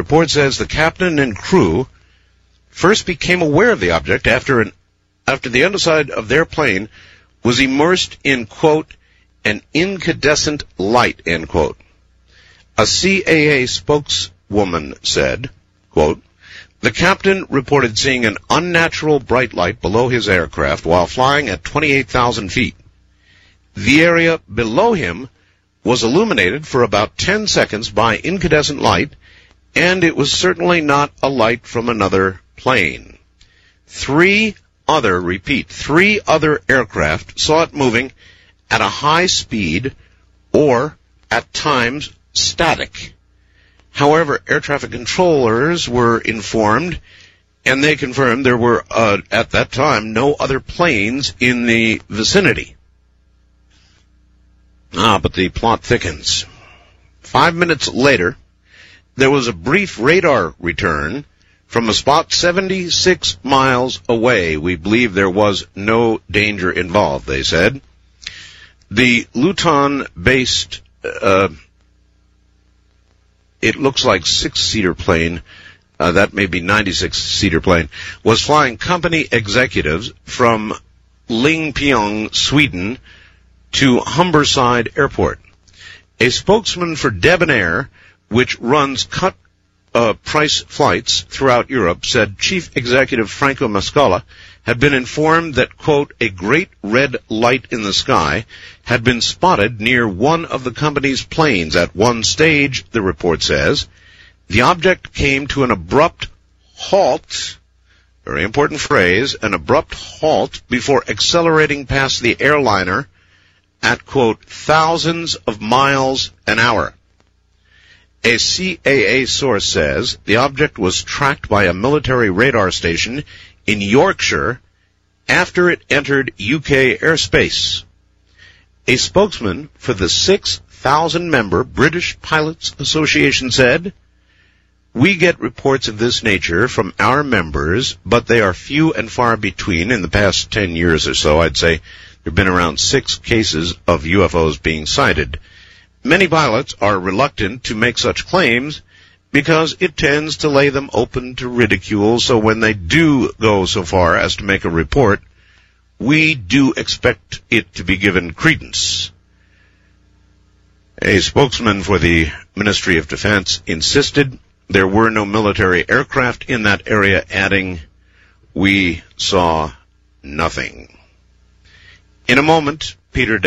report says the captain and crew first became aware of the object after the underside of their plane was immersed in, quote, an incandescent light, end quote. A CAA spokeswoman said, quote, the captain reported seeing an unnatural bright light below his aircraft while flying at 28,000 feet. The area below him was illuminated for about 10 seconds by incandescent light, and it was certainly not a light from another plane. Three other aircraft saw it moving at a high speed or, at times, static. However, air traffic controllers were informed, and they confirmed there were, at that time, no other planes in the vicinity. But the plot thickens. 5 minutes later, there was a brief radar return from a spot 76 miles away. We believe there was no danger involved, they said. The Luton-based, it looks like 6-seater plane, that may be 96-seater plane, was flying company executives from Linköping, Sweden, to Humberside Airport. A spokesman for Debonair, which runs cut-price flights throughout Europe, said Chief Executive Franco Mascala had been informed that, quote, a great red light in the sky had been spotted near one of the company's planes. At one stage, the report says, the object came to an abrupt halt, very important phrase, an abrupt halt before accelerating past the airliner at, quote, thousands of miles an hour. A CAA source says the object was tracked by a military radar station in Yorkshire after it entered UK airspace. A spokesman for the 6,000-member British Pilots Association said, we get reports of this nature from our members, but they are few and far between. In the past 10 years or so, I'd say there have been around 6 cases of UFOs being sighted. Many pilots are reluctant to make such claims because it tends to lay them open to ridicule, so when they do go so far as to make a report, we do expect it to be given credence. A spokesman for the Ministry of Defense insisted there were no military aircraft in that area, adding, we saw nothing. In a moment, Peter